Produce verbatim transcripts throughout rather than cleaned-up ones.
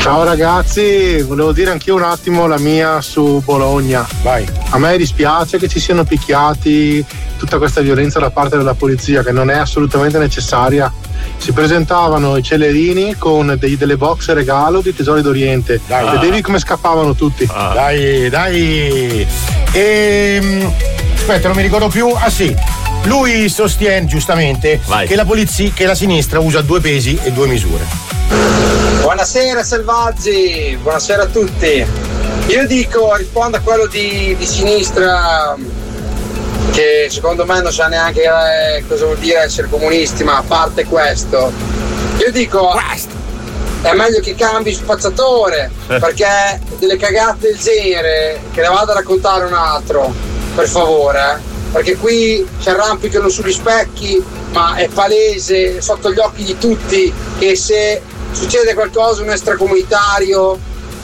Ciao ragazzi, volevo dire anch'io un attimo la mia su Bologna. Vai. A me dispiace che ci siano picchiati, tutta questa violenza da parte della polizia che non è assolutamente necessaria. Si presentavano i celerini con dei, delle box regalo di Tesori d'Oriente. Dai. Vedevi come scappavano tutti. Ah. Dai, dai. Ehm, aspetta, non mi ricordo più. Ah sì. Lui sostiene giustamente che la polizia, che la sinistra usa due pesi e due misure. Buonasera selvaggi, buonasera a tutti. Io dico, rispondo a quello di, di sinistra che secondo me non sa neanche eh, cosa vuol dire essere comunisti, ma a parte questo, io dico è meglio che cambi spazzatore, perché delle cagate del genere che le vado a raccontare un altro, per favore, eh, perché qui si arrampicano sugli specchi, ma è palese sotto gli occhi di tutti che se succede qualcosa un extracomunitario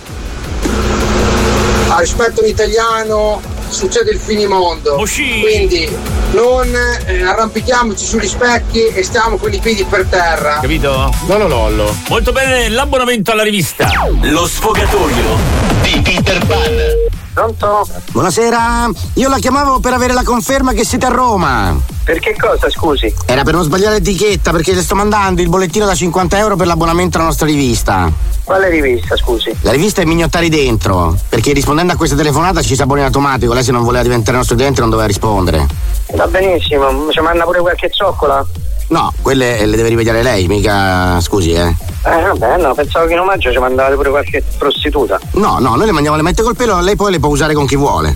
a rispetto all'italiano succede il finimondo. Oshì. Quindi non eh, arrampichiamoci sugli specchi e stiamo con i piedi per terra. Capito? Lollo lollo. Molto bene, l'abbonamento alla rivista Lo Sfogatoio di Peter Pan. Pronto? Buonasera, io la chiamavo per avere la conferma che siete a Roma. Per che cosa, scusi? Era per non sbagliare l'etichetta, perché le sto mandando il bollettino da cinquanta euro per l'abbonamento alla nostra rivista. Quale rivista, scusi? La rivista è Mignottari Dentro, perché rispondendo a questa telefonata ci sabona in automatico. Lei se non voleva diventare nostro cliente non doveva rispondere. Va benissimo, ci manda pure qualche cioccola? No, quelle le deve rivedere lei, mica, scusi, eh. Eh vabbè, no, pensavo che in omaggio ci mandavate pure qualche prostituta. No, no, noi le mandiamo le mette col pelo, lei poi le può usare con chi vuole.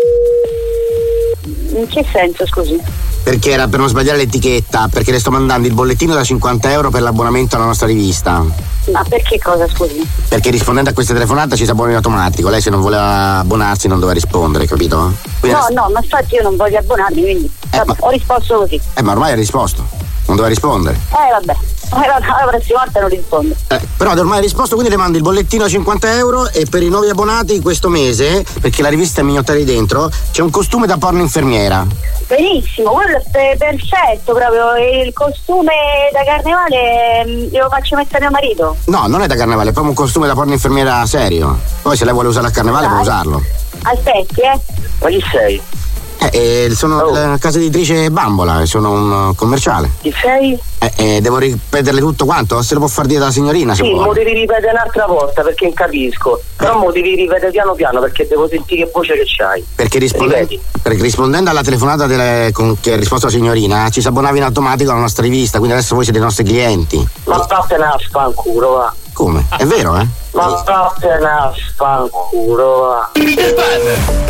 In che senso, scusi? Perché era per non sbagliare l'etichetta, perché le sto mandando il bollettino da cinquanta euro per l'abbonamento alla nostra rivista. Ma per che cosa, scusi? Perché rispondendo a questa telefonata ci sabona in automatico. Lei se non voleva abbonarsi non doveva rispondere, capito? Quindi No, adesso- no, ma infatti io non voglio abbonarmi, quindi Eh, vabbè, ma- ho risposto così. Eh, ma ormai ha risposto. Non doveva rispondere. Eh vabbè, la, la prossima volta non rispondo. Eh, però ormai ha risposto, quindi le mando il bollettino a cinquanta euro e per i nuovi abbonati questo mese, perché la rivista è Mignottari Dentro, c'è un costume da porno infermiera. Benissimo, quello è perfetto, proprio il costume da carnevale mm, glielo faccio mettere mio marito. No, non è da carnevale, è proprio un costume da porno infermiera serio. Poi se lei vuole usarlo a carnevale può Dai. usarlo. Aspetti, eh. Ma chi sei? Eh, eh, sono Oh. la casa editrice Bambola, sono un uh, commerciale. Chi sei? Eh, eh, devo ripeterle tutto quanto? Se lo può far dire dalla signorina se Sì, mo vuole. devi ripetere un'altra volta perché non capisco. Però mo devi ripetere piano piano perché devo sentire che voce che c'hai. Perché, risponde- Ripeti. perché rispondendo alla telefonata delle- con, che ha risposto la signorina, ci si abbonava in automatico alla nostra rivista, quindi adesso voi siete i nostri clienti. Ma vattene a spanculo, va. Come? È vero, eh? Ma vattene a spanculo, va. Peter Pan.